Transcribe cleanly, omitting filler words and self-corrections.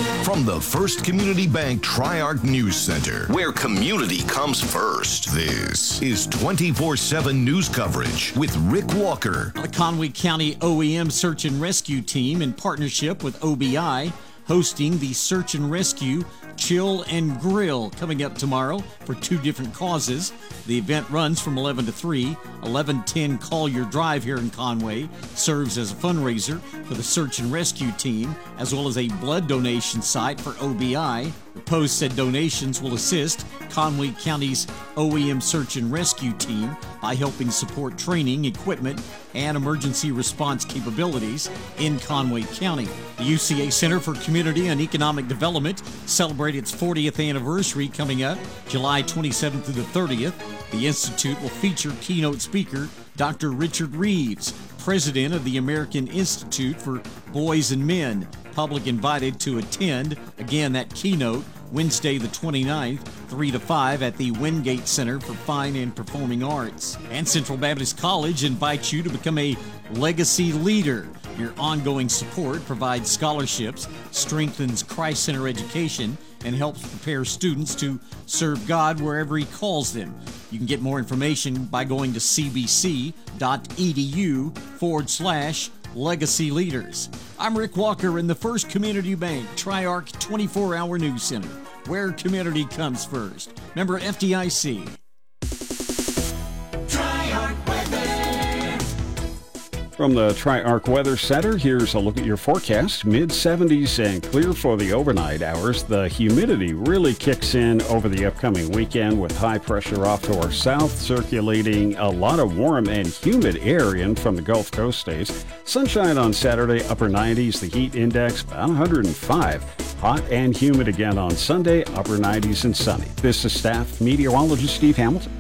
From the First Community Bank Tri-Arc News Center, where community comes first, this is 24/7 news coverage with Rick Walker. The Conway County OEM Search and Rescue Team, in partnership with OBI, hosting the Search and Rescue Chill and Grill coming up tomorrow for two different causes. The event runs from 11 to 3. 1110 Collier Drive here in Conway serves as a fundraiser for the Search and Rescue Team, as well as a blood donation site for OBI. The Post said donations will assist Conway County's OEM Search and Rescue Team by helping support training, equipment, and emergency response capabilities in Conway County. The UCA Center for Community and Economic Development celebrates its 40th anniversary coming up July 27th through the 30th. The Institute will feature keynote speaker Dr. Richard Reeves, president of the American Institute for Boys and Men. Public invited to attend, again, that keynote Wednesday the 29th, 3 to 5 at the Wingate Center for Fine and Performing Arts. And Central Baptist College invites you to become a legacy leader. Your ongoing support provides scholarships, strengthens Christ Center education, and helps prepare students to serve God wherever He calls them. You can get more information by going to cbc.edu/legacy leaders. I'm Rick Walker in the First Community Bank Tri-Arc 24-hour News Center, where community comes first. Member FDIC. From the Tri-Arc Weather Center, here's a look at your forecast. Mid-70s and clear for the overnight hours. The humidity really kicks in over the upcoming weekend with high pressure off to our south, circulating a lot of warm and humid air in from the Gulf Coast states. Sunshine on Saturday, upper 90s. The heat index about 105. Hot and humid again on Sunday, upper 90s and sunny. This is staff meteorologist Steve Hamilton.